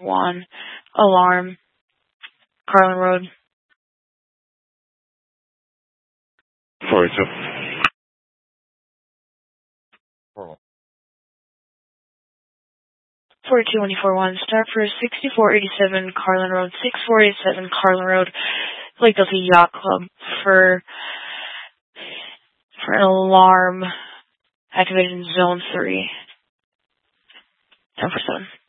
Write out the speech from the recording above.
1, alarm, Carlin Road. 42. 42-141, start for 6487 Carlin Road, 6487 Carlin Road, Lake Delta Yacht Club for an alarm activated in Zone 3. 10-7.